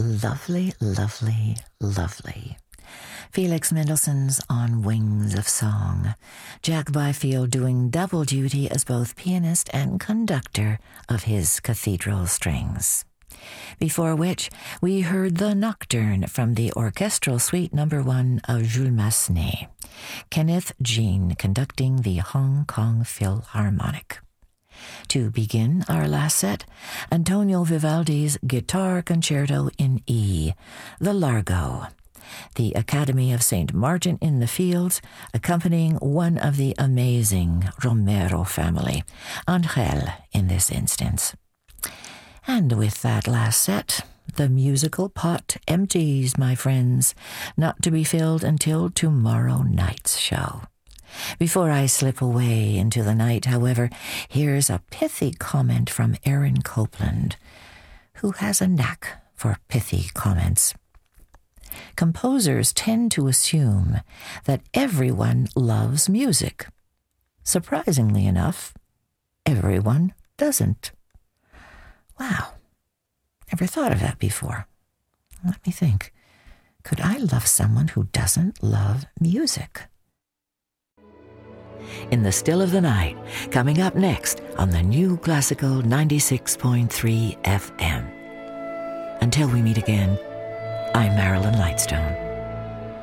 lovely, lovely, lovely. Felix Mendelssohn's On Wings of Song. Jack Byfield doing double duty as both pianist and conductor of his cathedral strings. Before which, we heard the Nocturne from the Orchestral Suite No. 1 of Jules Massenet. Kenneth Jean conducting the Hong Kong Philharmonic. To begin our last set, Antonio Vivaldi's Guitar Concerto in E, the Largo. The Academy of St. Martin in the Fields, accompanying one of the amazing Romero family, Angel in this instance. And with that last set, the musical pot empties, my friends, not to be filled until tomorrow night's show. Before I slip away into the night, however, here's a pithy comment from Aaron Copland, who has a knack for pithy comments. Composers tend to assume that everyone loves music. Surprisingly enough, everyone doesn't. Wow, never thought of that before. Let me think. Could I love someone who doesn't love music? In the Still of the Night, coming up next on the New Classical 96.3 FM. Until we meet again, I'm Marilyn Lightstone.